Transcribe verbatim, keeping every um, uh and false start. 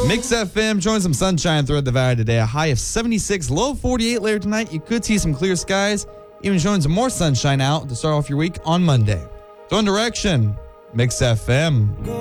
Mix F M showing some sunshine throughout the valley today. A high of seventy-six, low forty-eight later tonight. You could see some clear skies, even showing some more sunshine out to start off your week on Monday. So in direction, Mix F M.